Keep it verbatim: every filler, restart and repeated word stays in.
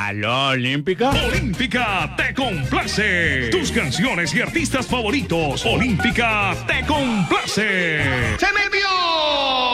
¿Aló, Olímpica? Olímpica te complace. Tus canciones y artistas favoritos. Olímpica te complace. Se me